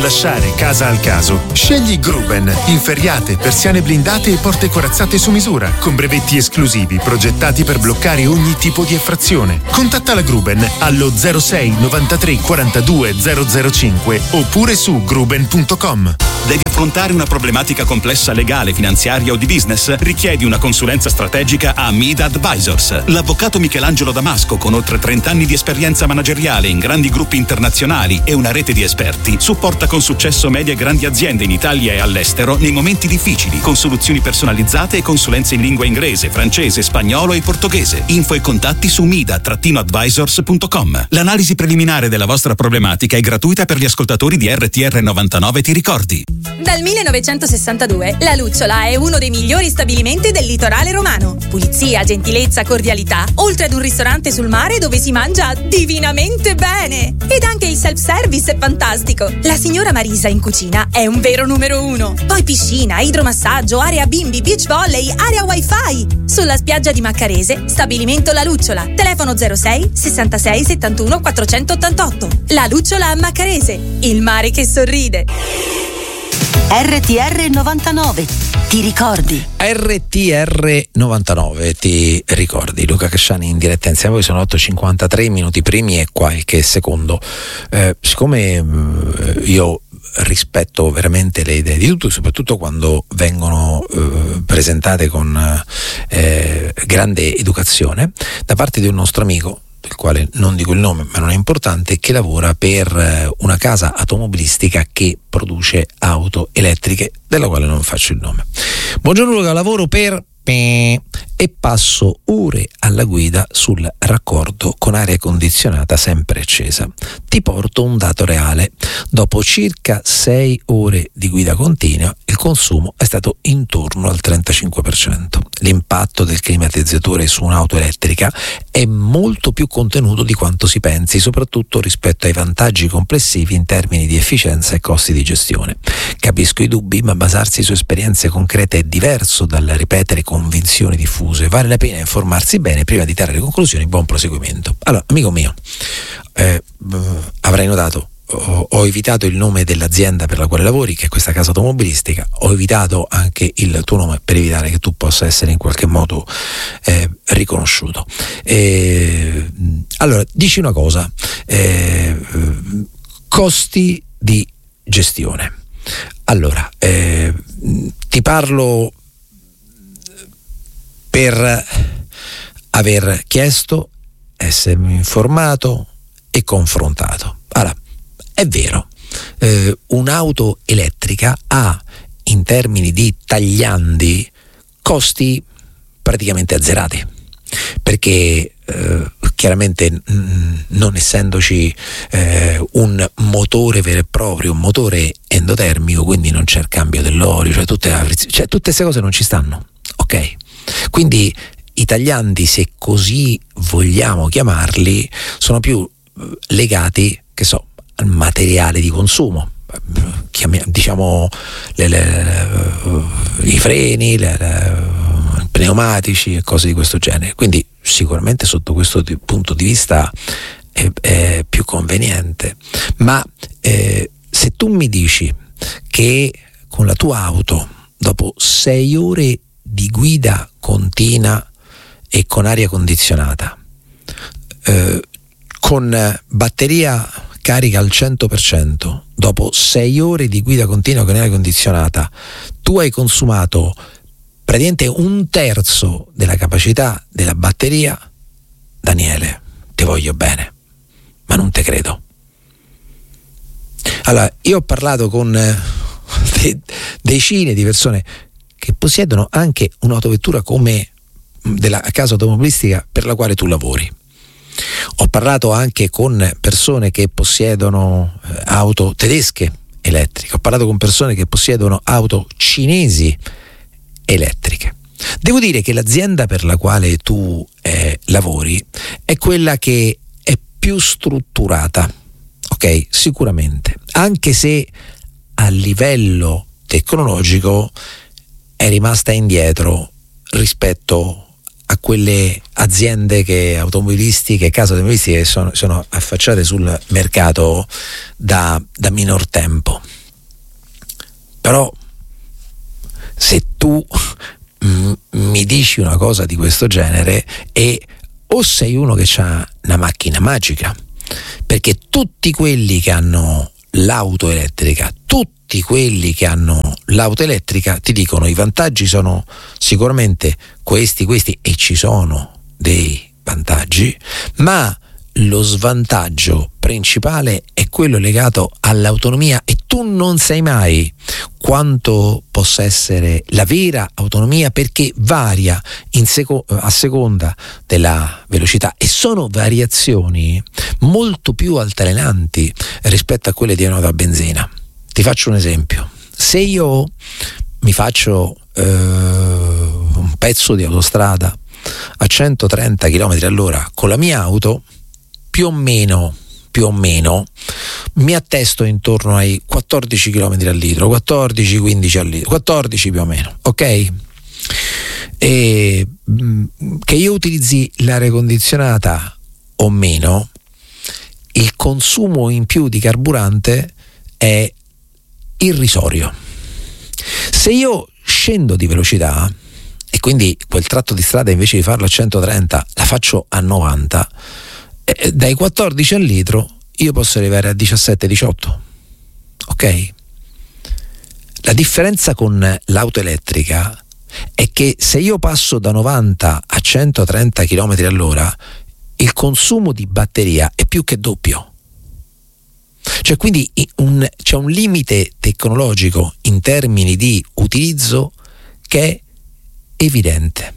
lasciare casa al caso, scegli Gruben. Inferriate, persiane blindate e porte corazzate su misura, con brevetti esclusivi progettati per bloccare ogni tipo di effrazione. Contatta la Gruben allo 06 93 42 005 oppure su gruben.com. Devi affrontare una problematica complessa legale, finanziaria o di business? Richiedi una consulenza strategica a Mida Advisors. L'avvocato Michelangelo Damasco, con oltre 30 anni di esperienza manageriale in grandi gruppi internazionali e una rete di esperti, supporta con successo medie e grandi aziende in Italia e all'estero nei momenti difficili, con soluzioni personalizzate e consulenze in lingua inglese, francese, spagnolo e portoghese. Info e contatti su mida-advisors.com. L'analisi preliminare della vostra problematica è gratuita per gli ascoltatori di RTR 99, ti ricordi? Dal 1962 La Lucciola è uno dei migliori stabilimenti del litorale romano. Pulizia, gentilezza, cordialità, oltre ad un ristorante sul mare dove si mangia divinamente bene. Ed anche il self-service è fantastico. La signora Marisa in cucina è un vero numero uno. Poi piscina, idromassaggio, area bimbi, beach volley, area wifi. Sulla spiaggia di Maccarese, stabilimento La Lucciola. Telefono 06 66 71 488. La Lucciola a Maccarese, il mare che sorride. RTR 99, ti ricordi? RTR 99, ti ricordi? Luca Casciani in diretta insieme a voi, sono 8:53 minuti primi e qualche secondo. Siccome io rispetto veramente le idee di tutti, soprattutto quando vengono presentate con grande educazione, da parte di un nostro amico, del quale non dico il nome ma non è importante, che lavora per una casa automobilistica che produce auto elettriche, della quale non faccio il nome. Buongiorno Luca, lavoro per e passo ore alla guida sul raccordo con aria condizionata sempre accesa. Ti porto un dato reale: dopo circa 6 ore di guida continua il consumo è stato intorno al 35%. L'impatto del climatizzatore su un'auto elettrica è molto più contenuto di quanto si pensi, soprattutto rispetto ai vantaggi complessivi in termini di efficienza e costi di gestione. Capisco i dubbi, ma basarsi su esperienze concrete è diverso dal ripetere convinzioni diffuse. Vale la pena informarsi bene prima di trarre conclusioni. Buon proseguimento. Allora, amico mio, avrai notato, ho evitato il nome dell'azienda per la quale lavori, che è questa casa automobilistica. Ho evitato anche il tuo nome per evitare che tu possa essere in qualche modo riconosciuto. Allora, dici una cosa: costi di gestione. Allora, ti parlo per aver chiesto, essermi informato e confrontato. Allora, è vero, un'auto elettrica ha, in termini di tagliandi, costi praticamente azzerati, perché chiaramente non essendoci un motore vero e proprio, un motore endotermico, quindi non c'è il cambio dell'olio, cioè tutte queste cose non ci stanno, ok? Quindi i tagliandi, se così vogliamo chiamarli, sono più legati, che so, al materiale di consumo, diciamo i freni, pneumatici e cose di questo genere. Quindi sicuramente sotto questo punto di vista è più conveniente. Ma se tu mi dici che con la tua auto, dopo 6 ore di guida continua e con aria condizionata, con batteria carica al 100%, dopo 6 ore di guida continua con aria condizionata, tu hai consumato praticamente 1/3 della capacità della batteria, Daniele, ti voglio bene, ma non te credo. Allora, io ho parlato con decine di persone che possiedono anche un'autovettura come della casa automobilistica per la quale tu lavori. Ho parlato anche con persone che possiedono auto tedesche elettriche, ho parlato con persone che possiedono auto cinesi elettriche. Devo dire che l'azienda per la quale tu lavori è quella che è più strutturata, ok? Sicuramente, anche se a livello tecnologico è rimasta indietro rispetto a quelle aziende automobilistiche, case automobilistiche che sono affacciate sul mercato da minor tempo. Però se tu mi dici una cosa di questo genere, e o sei uno che ha una macchina magica, perché tutti quelli che hanno l'auto elettrica ti dicono i vantaggi sono sicuramente questi, e ci sono dei vantaggi, ma lo svantaggio principale è quello legato all'autonomia, e tu non sai mai quanto possa essere la vera autonomia, perché varia a seconda della velocità, e sono variazioni molto più altalenanti rispetto a quelle di un'auto a benzina. Ti faccio un esempio: se io mi faccio un pezzo di autostrada a 130 km all'ora con la mia auto, più o meno mi attesto intorno ai 14 km al litro, 14-15 al litro, 14 più o meno, ok? E che io utilizzi l'aria condizionata o meno, il consumo in più di carburante è irrisorio. Se io scendo di velocità e quindi quel tratto di strada, invece di farlo a 130 la faccio a 90, dai 14 al litro io posso arrivare a 17-18, ok? La differenza con l'auto elettrica è che se io passo da 90 a 130 km all'ora, il consumo di batteria è più che doppio. Cioè, quindi c'è un limite tecnologico in termini di utilizzo che è evidente.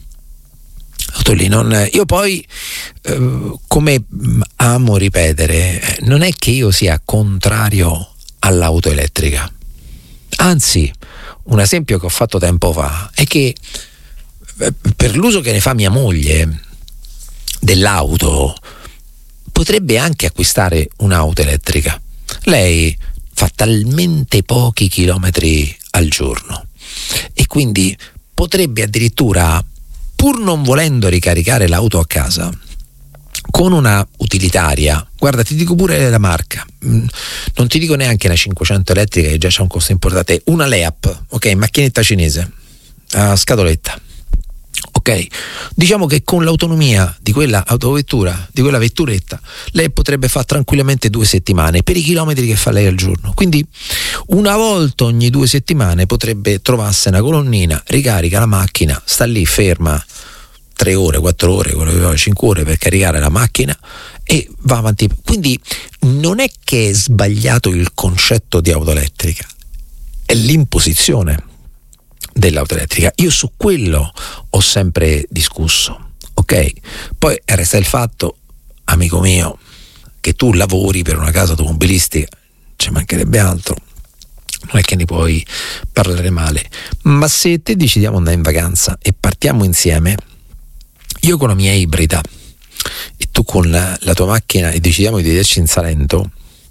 Io poi, come amo ripetere, non è che io sia contrario all'auto elettrica, anzi, un esempio che ho fatto tempo fa è che per l'uso che ne fa mia moglie dell'auto potrebbe anche acquistare un'auto elettrica. Lei fa talmente pochi chilometri al giorno e quindi potrebbe addirittura, pur non volendo ricaricare l'auto a casa, con una utilitaria, guarda, ti dico pure la marca, non ti dico neanche una 500 elettrica che già c'ha un costo importante, una Leap, ok, macchinetta cinese a scatoletta, ok, diciamo che con l'autonomia di quella autovettura, di quella vetturetta, lei potrebbe fare tranquillamente 2 settimane per i chilometri che fa lei al giorno. Quindi una volta ogni 2 settimane potrebbe trovarsi una colonnina, ricarica la macchina, sta lì ferma 3 ore, 4 ore, 5 ore per caricare la macchina e va avanti. Quindi non è che è sbagliato il concetto di auto elettrica, è l'imposizione dell'auto elettrica. Io su quello ho sempre discusso, ok? Poi resta il fatto, amico mio, che tu lavori per una casa automobilistica, ci mancherebbe altro, non è che ne puoi parlare male, ma se te decidiamo andare in vacanza e partiamo insieme, io con la mia ibrida e tu con la tua macchina, e decidiamo di vederci in Salento,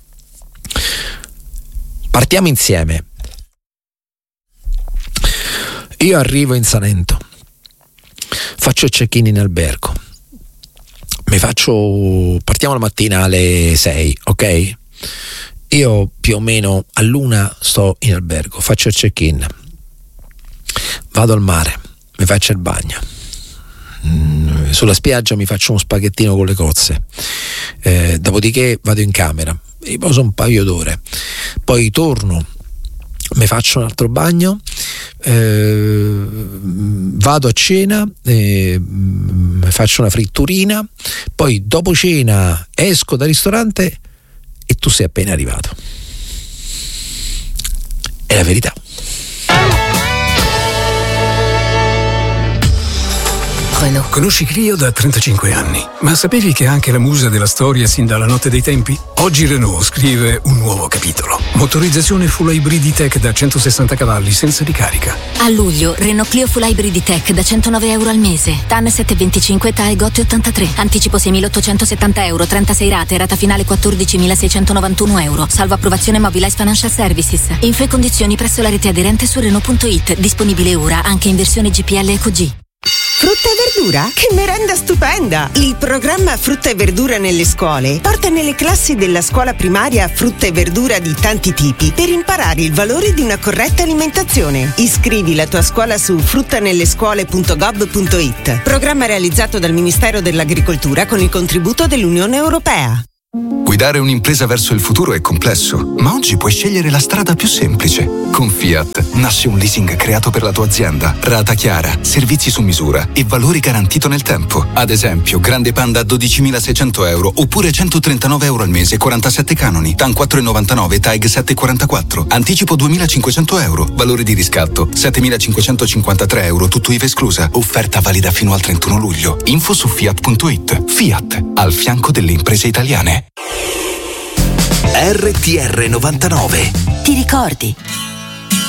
partiamo insieme. Io arrivo in Salento, faccio il check-in in albergo, partiamo la mattina alle 6, ok? Io più o meno all'1 sto in albergo, faccio il check-in, vado al mare, mi faccio il bagno, sulla spiaggia mi faccio uno spaghettino con le cozze, dopodiché vado in camera, riposo un paio d'ore, poi torno, mi faccio un altro bagno, vado a cena, mi faccio una fritturina, poi dopo cena esco dal ristorante e tu sei appena arrivato. È la verità. Renault. Conosci Clio da 35 anni, ma sapevi che è anche la musa della storia sin dalla notte dei tempi? Oggi Renault scrive un nuovo capitolo. Motorizzazione full hybrid tech da 160 cavalli senza ricarica. A luglio, Renault Clio full hybrid tech da €109 al mese. TAN 725 TAE GOT 83. Anticipo €6.870, 36 rate, rata finale €14.691. Salvo approvazione Mobilize Financial Services. Info e condizioni presso la rete aderente su Renault.it. Disponibile ora anche in versione GPL Eco G. Frutta e verdura? Che merenda stupenda! Il programma Frutta e verdura nelle scuole porta nelle classi della scuola primaria frutta e verdura di tanti tipi per imparare il valore di una corretta alimentazione. Iscrivi la tua scuola su fruttanellescuole.gov.it. Programma realizzato dal Ministero dell'Agricoltura con il contributo dell'Unione Europea. Guidare un'impresa verso il futuro è complesso, ma oggi puoi scegliere la strada più semplice. Con Fiat nasce un leasing creato per la tua azienda, rata chiara, servizi su misura e valore garantito nel tempo. Ad esempio, Grande Panda a 12.600 euro oppure 139 euro al mese, 47 canoni, TAN 4,99, TAEG 7,44, anticipo 2.500 euro, valore di riscatto 7.553 euro, tutto IVA esclusa. Offerta valida fino al 31 luglio. Info su Fiat.it. Fiat, al fianco delle imprese italiane. RTR 99. Ti ricordi?